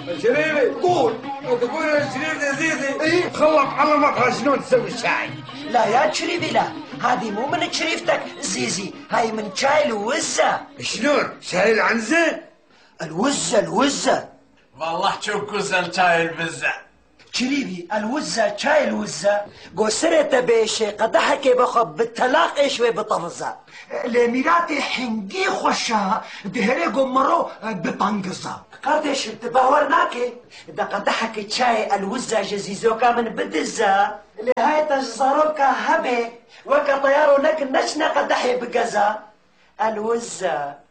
شريفي قول. تقول يا شريف عزيزي إيه؟ خلط علمك شلون تسوي الشاي. لا يا شريفي لا، هذه مو من شريفتك زيزي، هاي من شاي الوزة. شلون؟ شاي العنزة؟ الوزة والله تشوكوز شاي البزة شريفي، الوزة شاي الوزة قصرت بيشي قدحك بخب بالطلاق ايشوي بطفزة لميراتي حنقي خوشها دهري قمرو بطنقزة قردش بتباورناكي دا قدحك شاي الوزة جزيزوكا من بدزة لهاي تجزاروكا هبي وكا طيارو لك نشنا قدحي بقزة الوزة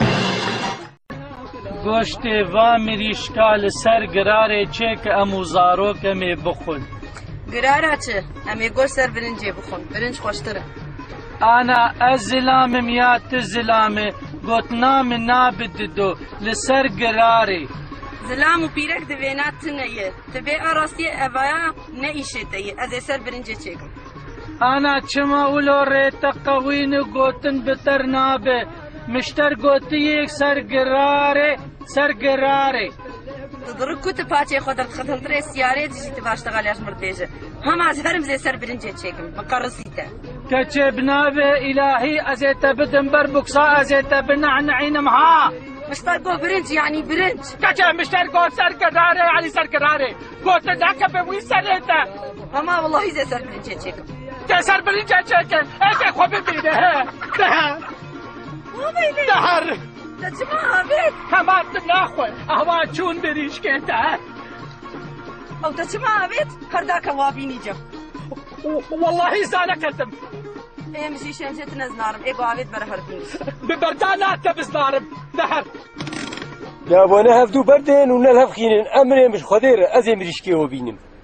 گوشت و مریشکال سر گراره چه که امو زاروکه می بخون گراره چه؟ امی گوشت سر برنجه بخون، برنج خوشتره. انا از زلامم یا تزلامه گوتنام نابددو لسر گراره زلام و پیرک دوینات تنیه تبی آراستی اوایا نیشه تیه از سر برنجه چکم انا چما اولو ریتا قوین گوتن بتر نابه مشتر گوتی یک سر گراره تدرک کت پاچه خود خدمت ری سیاره دیجی تباشتغالیش مردیجه هم از هرم زی سر برنجه چکم مقرصیته کچه بنابه الهی ازیتا بدن بر بکسا ازیتا بنعنعینم ها مشتر گو برنج يعني برنج كجا مشتر گو سر گراره يعني سر گراره گوت داك بوي سريتا اما والله زي سر برنج چكم ده سر برنج چكم ايه خو ببينه ده دهر ده چما بيت كمان ناخو اهوا چون بريش كده او ده چما بيت كرداك وابيني جم والله زانا كلتم ايه مشي شمشت نزنارم ايه قاعد برهر بنس ببردانات تبزنارم دهر يا بنا هفدو بردين ونلهف خينين امري مش خدير ازي مريشكي وبينم